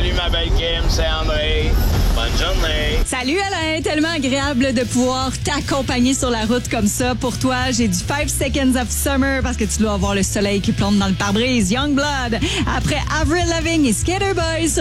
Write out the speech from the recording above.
Salut ma belle Kim, c'est André. Bonne journée. Salut Alain, tellement agréable de pouvoir t'accompagner sur la route comme ça. Pour toi, j'ai du 5 Seconds of Summer parce que tu dois avoir le soleil qui plombe dans le pare-brise. Youngblood, après Avril Lavigne et Skater Boys.